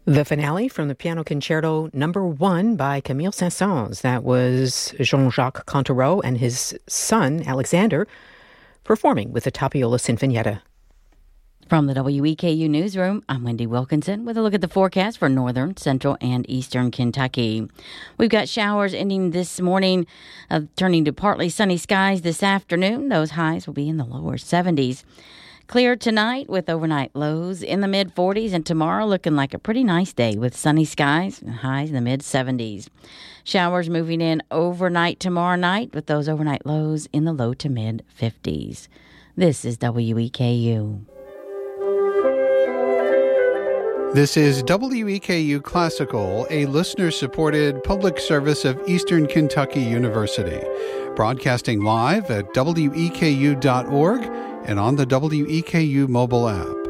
The finale from the Piano Concerto No. 1 by Camille Saint-Saëns. That was Jean-Jacques Cantereau and his son, Alexander, performing with the Tapiola Sinfonietta. From the WEKU Newsroom, I'm Wendy Wilkinson with a look at the forecast for northern, central, and eastern Kentucky. We've got showers ending this morning, turning to partly sunny skies this afternoon. Those highs will be in the lower 70s. Clear tonight with overnight lows in the mid-40s, and tomorrow looking like a pretty nice day with sunny skies and highs in the mid-70s. Showers moving in overnight tomorrow night with those overnight lows in the low to mid-50s. This is WEKU. This is WEKU Classical, a listener-supported public service of Eastern Kentucky University, broadcasting live at weku.org and on the WEKU mobile app.